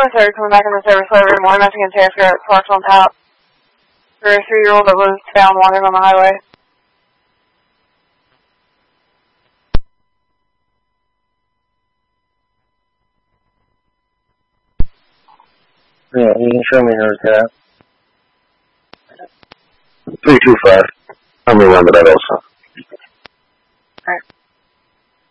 military coming back in the service every morning. Messing in Tasker parked on top for a 3-year-old that was found wandering on the highway. Yeah, you can show me her tab. 325. I'll remember that also.